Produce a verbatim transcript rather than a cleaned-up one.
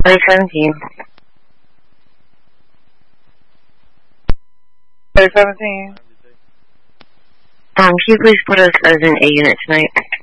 Play seventeen. Play seventeen. Um, can you please put us as an A unit tonight?